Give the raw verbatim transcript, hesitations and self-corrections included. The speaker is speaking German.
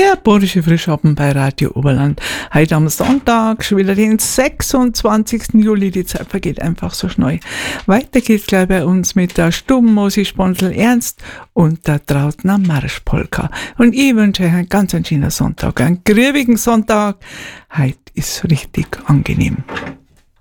Der Borische Frischabend bei Radio Oberland. Heute am Sonntag, schon wieder den sechsundzwanzigsten Juli. Die Zeit vergeht einfach so schnell. Weiter geht's gleich bei uns mit der Stubenmosi Sponsel Ernst und der Trautner Marschpolka. Und ich wünsche euch einen ganz schönen Sonntag, einen grübigen Sonntag. Heute ist richtig angenehm.